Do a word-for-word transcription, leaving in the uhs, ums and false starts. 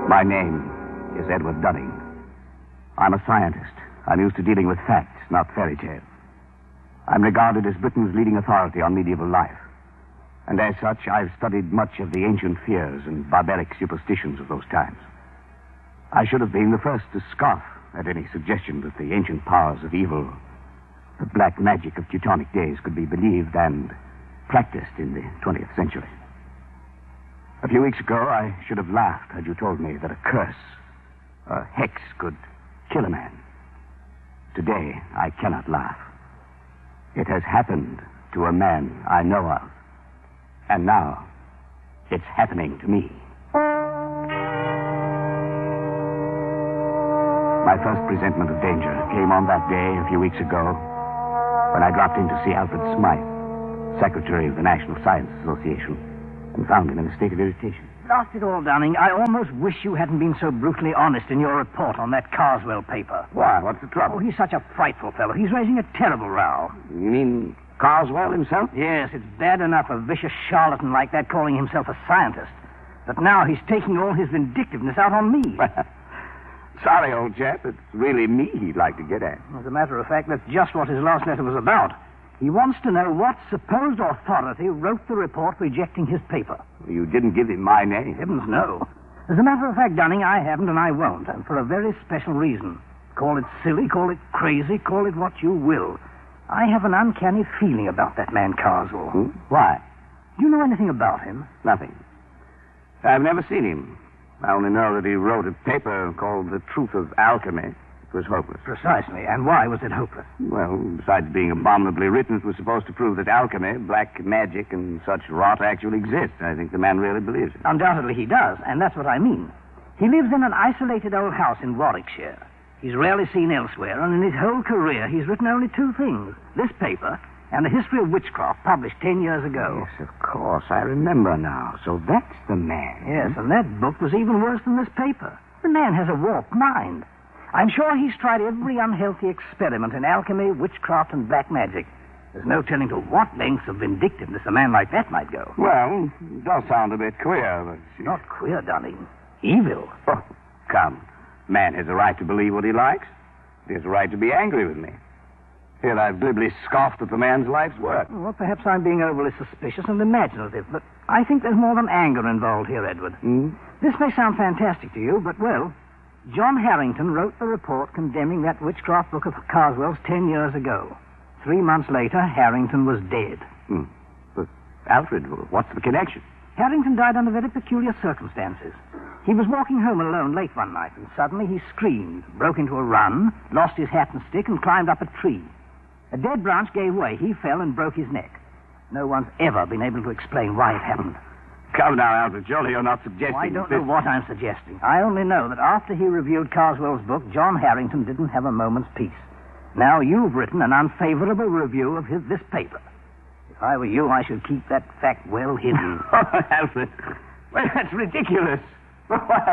My name is Edward Dunning. I'm a scientist. I'm used to dealing with facts, not fairy tales. I'm regarded as Britain's leading authority on medieval life. And as such, I've studied much of the ancient fears and barbaric superstitions of those times. I should have been the first to scoff at any suggestion that the ancient powers of evil, the black magic of Teutonic days, could be believed and practiced in the twentieth century. A few weeks ago, I should have laughed had you told me that a curse, a hex, could kill a man. Today, I cannot laugh. It has happened to a man I know of. And now, it's happening to me. My first presentiment of danger came on that day a few weeks ago when I dropped in to see Alfred Smythe, Secretary of the National Science Association, and found him in a state of irritation. Blast it all, Dunning. I almost wish you hadn't been so brutally honest in your report on that Carswell paper. Why? What's the trouble? Oh, he's such a frightful fellow. He's raising a terrible row. You mean Carswell himself? Yes, it's bad enough a vicious charlatan like that calling himself a scientist. But now he's taking all his vindictiveness out on me. Sorry, old chap. It's really me he'd like to get at. As a matter of fact, that's just what his last letter was about. He wants to know what supposed authority wrote the report rejecting his paper. You didn't give him my name. Heavens, no. As a matter of fact, Dunning, I haven't and I won't, and for a very special reason. Call it silly, call it crazy, call it what you will. I have an uncanny feeling about that man Carswell. Hmm? Why? Do you know anything about him? Nothing. I've never seen him. I only know that he wrote a paper called The Truth of Alchemy. It was hopeless. Precisely. And why was it hopeless? Well, besides being abominably written, it was supposed to prove that alchemy, black magic, and such rot actually exist. I think the man really believes it. Undoubtedly he does, and that's what I mean. He lives in an isolated old house in Warwickshire. He's rarely seen elsewhere, and in his whole career he's written only two things. This paper and a history of witchcraft published ten years ago. Yes, of course. I remember now. So that's the man. Yes, and that book was even worse than this paper. The man has a warped mind. I'm sure he's tried every unhealthy experiment in alchemy, witchcraft, and black magic. There's no telling to what lengths of vindictiveness a man like that might go. Well, it does sound a bit queer, but... Not queer, Dunning. Evil. Oh, come. Man has a right to believe what he likes. He has a right to be angry with me. Here I've glibly scoffed at the man's life's work. Well, perhaps I'm being overly suspicious and imaginative, but I think there's more than anger involved here, Edward. Mm? This may sound fantastic to you, but, well, John Harrington wrote the report condemning that witchcraft book of Carswell's ten years ago. Three months later, Harrington was dead. Hmm. But, Alfred, what's the connection? Harrington died under very peculiar circumstances. He was walking home alone late one night, and suddenly he screamed, broke into a run, lost his hat and stick, and climbed up a tree. A dead branch gave way. He fell and broke his neck. No one's ever been able to explain why it happened. Come now, Alfred. Surely you're not suggesting... Oh, I don't this... know what I'm suggesting. I only know that after he reviewed Carswell's book, John Harrington didn't have a moment's peace. Now you've written an unfavorable review of his, this paper. If I were you, I should keep that fact well hidden. Oh, Alfred. Well, that's ridiculous.